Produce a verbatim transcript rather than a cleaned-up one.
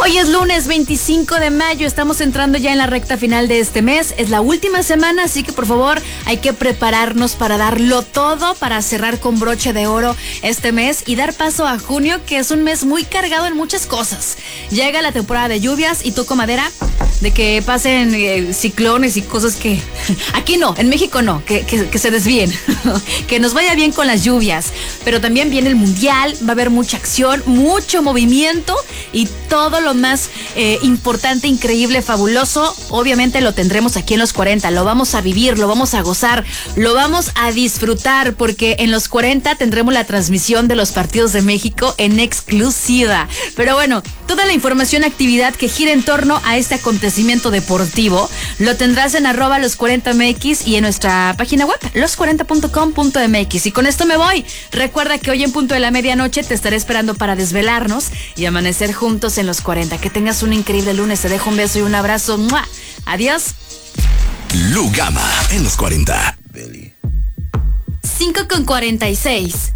Hoy es lunes veinticinco de mayo, estamos entrando ya en la recta final de este mes, es la última semana, así que por favor hay que prepararnos para darlo todo, para cerrar con broche de oro este mes y dar paso a junio, que es un mes muy cargado en muchas cosas. Llega la temporada de lluvias y toco madera de que pasen eh, ciclones y cosas que aquí no, en México no, que, que, que se desvíen, que nos vaya bien con las lluvias, pero también viene el mundial, va a haber mucha acción, mucho movimiento y todo lo más eh, importante, increíble, fabuloso, obviamente lo tendremos aquí en los cuarenta, lo vamos a vivir, lo vamos a gozar, lo vamos a disfrutar, porque en los cuarenta tendremos la transmisión de los partidos de México en exclusiva. Pero bueno, toda la información, actividad que gira en torno a este acontecimiento deportivo, lo tendrás en arroba los cuarenta M X y en nuestra página web, los cuarenta punto com punto m x. Y con esto me voy. Recuerda que hoy en punto de la medianoche te estaré esperando para desvelarnos y amanecer juntos en los cuarenta. Que tengas un increíble lunes. Te dejo un beso y un abrazo. ¡Mua! Adiós. Lugama en los cuarenta. cinco con cuarenta y seis.